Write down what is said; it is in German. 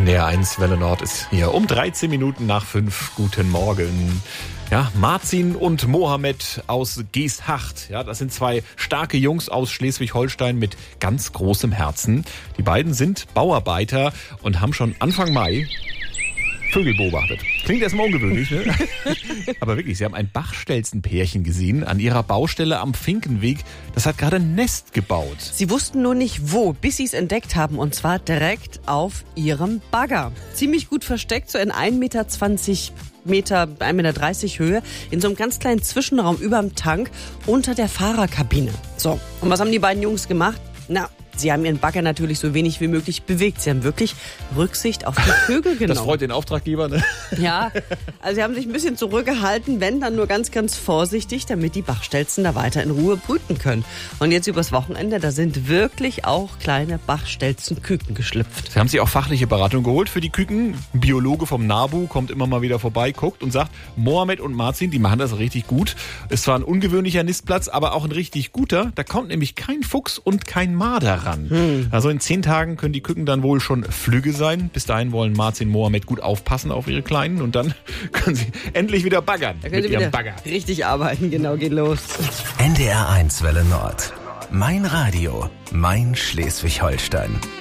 NDR 1 Welle Nord ist hier um 13 Minuten nach 5. Guten Morgen. Ja, Marzin und Mohammed aus Geesthacht. Ja, das sind zwei starke Jungs aus Schleswig-Holstein mit ganz großem Herzen. Die beiden sind Bauarbeiter und haben schon Anfang Mai Vögel beobachtet. Klingt erstmal ungewöhnlich, ne? Aber wirklich, sie haben ein Bachstelzenpärchen gesehen an ihrer Baustelle am Finkenweg. Das hat gerade ein Nest gebaut. Sie wussten nur nicht wo, bis sie es entdeckt haben. Und zwar direkt auf ihrem Bagger. Ziemlich gut versteckt, so in 1,20 Meter, 1,30 Meter Höhe, in so einem ganz kleinen Zwischenraum überm Tank unter der Fahrerkabine. So, und was haben die beiden Jungs gemacht? Na, sie haben ihren Bagger natürlich so wenig wie möglich bewegt. Sie haben wirklich Rücksicht auf die Vögel genommen. Das freut den Auftraggeber, ne? Ja, also sie haben sich ein bisschen zurückgehalten, wenn dann nur ganz, ganz vorsichtig, damit die Bachstelzen da weiter in Ruhe brüten können. Und jetzt übers Wochenende, da sind wirklich auch kleine Bachstelzenküken geschlüpft. Sie haben sich auch fachliche Beratung geholt für die Küken. Ein Biologe vom NABU kommt immer mal wieder vorbei, guckt und sagt, Mohammed und Marzin, die machen das richtig gut. Ist zwar ein ungewöhnlicher Nistplatz, aber auch ein richtig guter. Da kommt nämlich kein Fuchs und kein Marder ran. Also in 10 Tagen können die Küken dann wohl schon flügge sein. Bis dahin wollen Marzin und Mohammed gut aufpassen auf ihre Kleinen und dann können sie endlich wieder baggern mit ihrem Bagger. Richtig arbeiten, genau, geht los. NDR 1 Welle Nord. Mein Radio, mein Schleswig-Holstein.